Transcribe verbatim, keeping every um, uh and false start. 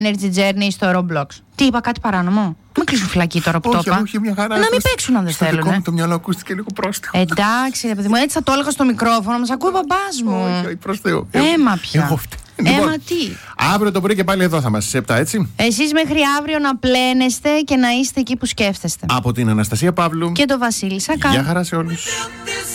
Energy Journey στο Roblox. Τι είπα, κάτι παράνομο? Μην κλείσουν φυλακή τώρα που όχι, το είπα. Όχι, μια χαρά. Να μην παίξουν αν δεν θέλουν. Στο δικό μου το μυαλό ακούστηκε λίγο πρόστιχο. Εντάξει, ρε παιδί μου, έτσι θα το έλεγα στο μικρόφωνο. Μας ακούει ο μπαμπάς μου. Όχι, όχι, προς Θεού. Έμα πια. Εγώ Έμα λοιπόν, τι. αύριο το πρωί και πάλι εδώ θα είμαστε, στις επτά, έτσι. Εσείς μέχρι αύριο να πλένεστε και να είστε εκεί που σκέφτεστε. Από την Αναστασία Παύλου Και το Βασίλη Σακά. Γεια χαρά σε όλους.